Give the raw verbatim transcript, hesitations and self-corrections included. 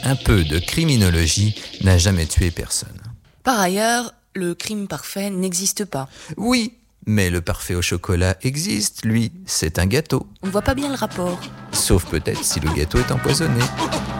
Un peu de criminologie n'a jamais tué personne. Par ailleurs, le crime parfait n'existe pas. Oui, mais le parfait au chocolat existe, lui. C'est un gâteau. On voit pas bien le rapport. Sauf peut-être si le gâteau est empoisonné.